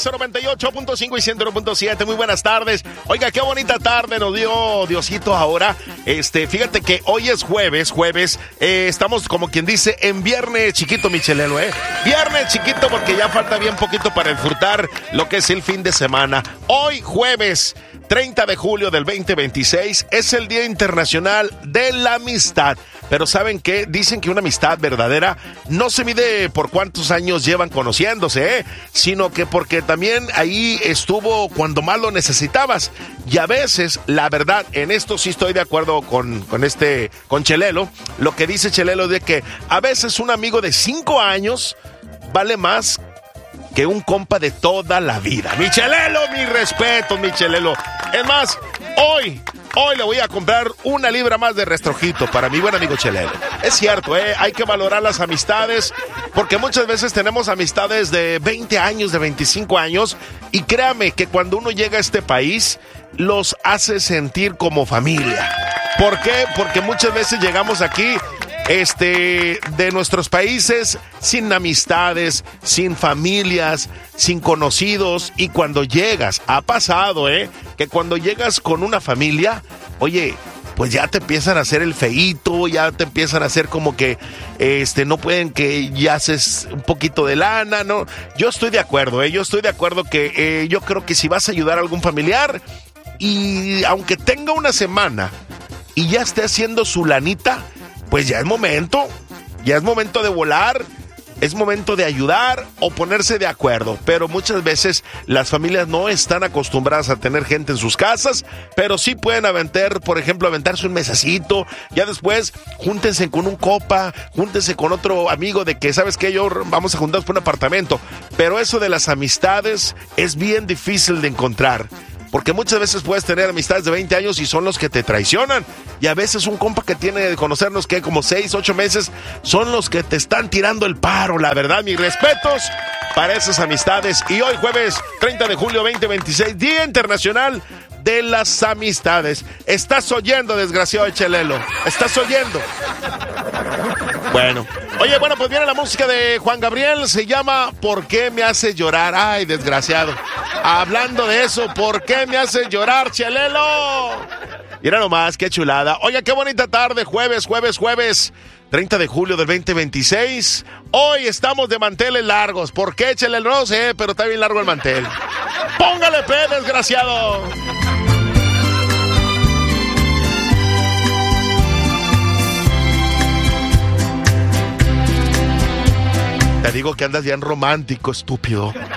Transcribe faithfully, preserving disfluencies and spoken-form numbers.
noventa y ocho punto cinco y ciento uno punto siete, muy buenas tardes. Oiga, qué bonita tarde nos dio Diosito ahora. Este, fíjate que hoy es jueves, jueves, eh, estamos como quien dice en viernes chiquito, Michelelo, ¿eh? Viernes chiquito porque ya falta bien poquito para disfrutar lo que es el fin de semana. Hoy jueves treinta de julio del veinte veintiséis es el Día Internacional de la Amistad. Pero ¿saben qué? Dicen que una amistad verdadera no se mide por cuántos años llevan conociéndose, ¿eh? Sino que porque también ahí estuvo cuando más lo necesitabas. Y a veces, la verdad, en esto sí estoy de acuerdo con, con este, con Chelelo. Lo que dice Chelelo de que a veces un amigo de cinco años vale más que un compa de toda la vida. Mi Chelelo, mi respeto, mi Chelelo. Es más, hoy... Hoy le voy a comprar una libra más de Restrojito para mi buen amigo Chelelo. Es cierto, ¿eh? Hay que valorar las amistades, porque muchas veces tenemos amistades de veinte años, de veinticinco años, y créame que cuando uno llega a este país, los hace sentir como familia. ¿Por qué? Porque muchas veces llegamos aquí este, de nuestros países sin amistades, sin familias, sin conocidos, y cuando llegas, ha pasado, ¿eh? Que cuando llegas con una familia, oye, pues ya te empiezan a hacer el feíto, ya te empiezan a hacer como que este no pueden, que ya haces un poquito de lana, ¿no? Yo estoy de acuerdo, ¿eh? Yo estoy de acuerdo que eh, yo creo que si vas a ayudar a algún familiar, y aunque tenga una semana y ya esté haciendo su lanita, pues ya es momento, ya es momento de volar, es momento de ayudar o ponerse de acuerdo. Pero muchas veces las familias no están acostumbradas a tener gente en sus casas, pero sí pueden aventar, por ejemplo, aventarse un mesacito, ya después júntense con un copa, júntense con otro amigo de que, ¿sabes qué? Yo vamos a juntarnos por un apartamento. Pero eso de las amistades es bien difícil de encontrar. Porque muchas veces puedes tener amistades de veinte años y son los que te traicionan. Y a veces un compa que tiene de conocernos que como seis, ocho meses son los que te están tirando el paro. La verdad, mis respetos para esas amistades. Y hoy jueves treinta de julio veinte veintiséis, Día Internacional de las Amistades. ¿Estás oyendo, desgraciado de Chelelo? ¿Estás oyendo? Bueno. Oye, bueno, pues viene la música de Juan Gabriel, se llama ¿Por qué me hace llorar? Ay, desgraciado. Hablando de eso, ¿por qué me hace llorar, Chelelo? Mira nomás, qué chulada. Oye, qué bonita tarde, jueves, jueves, jueves, treinta de julio del veinte veintiséis. Hoy estamos de manteles largos. ¿Por qué, Chelelo? No sé, pero está bien largo el mantel. ¡Póngale pe, desgraciado! Te digo que andas bien romántico, estúpido.